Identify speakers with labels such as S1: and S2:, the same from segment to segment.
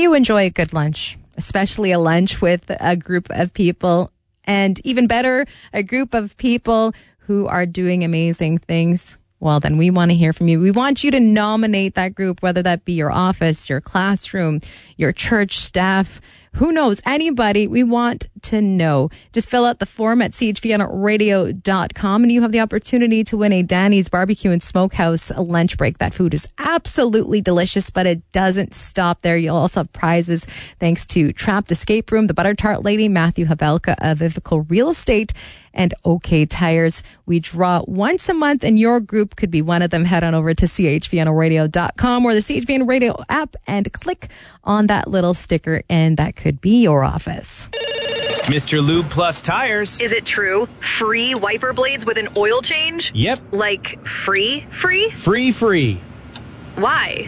S1: you enjoy a good lunch, especially a lunch with a group of people, and even better, a group of people who are doing amazing things? Well, then we want to hear from you. We want you to nominate that group, whether that be your office, your classroom, your church staff, who knows, anybody. We want to know. Just fill out the form at chvnradio.com and you have the opportunity to win a Danny's Barbecue and Smokehouse lunch break. That food is absolutely delicious, but it doesn't stop there. You'll also have prizes thanks to Trapped Escape Room, the Butter Tart Lady, Matthew Havelka of Vivical Real Estate, and OK Tires. We draw once a month and your group could be one of them. Head on over to chvnradio.com or the CHVN Radio app and click on that little sticker and that could be your office.
S2: Mr. Lube Plus Tires.
S3: Is it true? Free wiper blades with an oil change?
S2: Yep.
S3: Like free?
S2: Free.
S3: Why?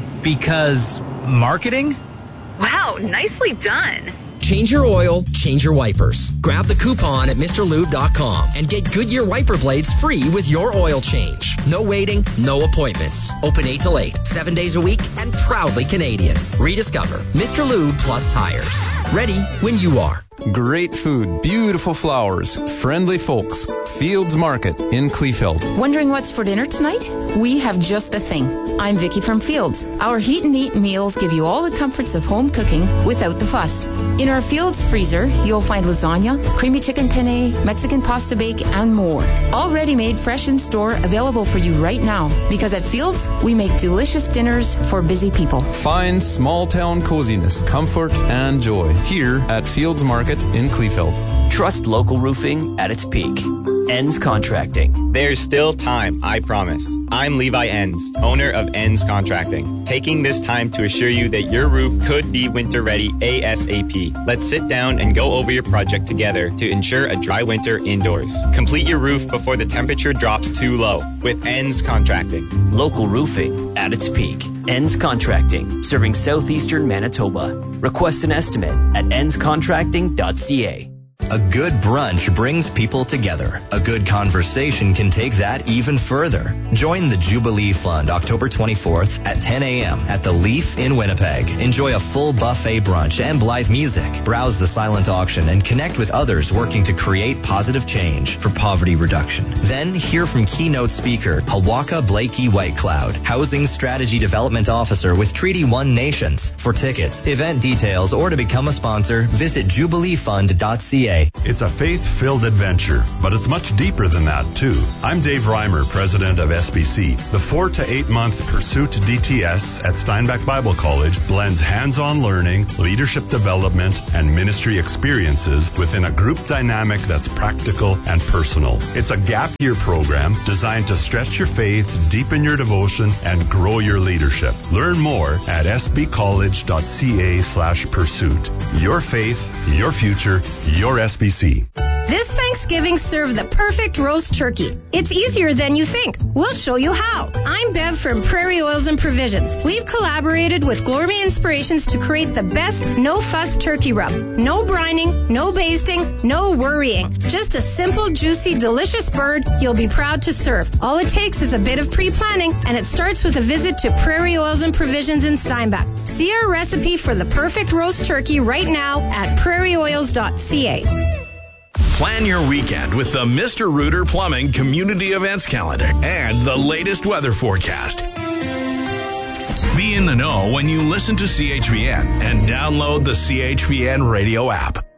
S2: Because marketing?
S3: Wow, nicely done.
S4: Change your oil, change your wipers. Grab the coupon at MrLube.com and get Goodyear wiper blades free with your oil change. No waiting, no appointments. Open 8 till 8, 7 days a week, and proudly Canadian. Rediscover Mr. Lube Plus Tires. Ready when you are.
S5: Great food, beautiful flowers, friendly folks. Fields Market in Kleefeld.
S6: Wondering what's for dinner tonight? We have just the thing. I'm Vicky from Fields. Our heat and eat meals give you all the comforts of home cooking without the fuss. In our Fields freezer, you'll find lasagna, creamy chicken penne, Mexican pasta bake, and more. All ready-made, fresh in store, available for you right now. Because at Fields, we make delicious dinners for busy people.
S5: Find small-town coziness, comfort, and joy here at Fields Market in Kleefeld.
S7: Trust local roofing at its peak. Enns Contracting.
S2: There's still time, I promise. I'm Levi Enns, owner of Enns Contracting, taking this time to assure you that your roof could be winter ready ASAP. Let's sit down and go over your project together to ensure a dry winter indoors. Complete your roof before the temperature drops too low with Enns Contracting.
S7: Local roofing at its peak. Enns Contracting, serving southeastern Manitoba. Request an estimate at ennscontracting.ca.
S8: A good brunch brings people together. A good conversation can take that even further. Join the Jubilee Fund October 24th at 10 a.m. at the Leaf in Winnipeg. Enjoy a full buffet brunch and live music. Browse the silent auction and connect with others working to create positive change for poverty reduction. Then hear from keynote speaker Hawaka Blakey Whitecloud, Housing Strategy Development Officer with Treaty 1 Nations. For tickets, event details, or to become a sponsor, visit jubileefund.ca.
S9: It's a faith-filled adventure, but it's much deeper than that, too. I'm Dave Reimer, president of SBC. The 4 to 8 month Pursuit DTS at Steinbach Bible College blends hands-on learning, leadership development, and ministry experiences within a group dynamic that's practical and personal. It's a gap year program designed to stretch your faith, deepen your devotion, and grow your leadership. Learn more at sbcollege.ca/pursuit. Your faith, your future, your SBC.
S10: This Thanksgiving, serve the perfect roast turkey. It's easier than you think. We'll show you how. I'm Bev from Prairie Oils and Provisions. We've collaborated with Gourmet Inspirations to create the best no-fuss turkey rub. No brining, no basting, no worrying. Just a simple, juicy, delicious bird you'll be proud to serve. All it takes is a bit of pre-planning, and it starts with a visit to Prairie Oils and Provisions in Steinbach. See our recipe for the perfect roast turkey right now at prairieoils.ca.
S11: Plan your weekend with the Mr. Rooter Plumbing Community Events Calendar and the latest weather forecast. Be in the know when you listen to CHVN and download the CHVN radio app.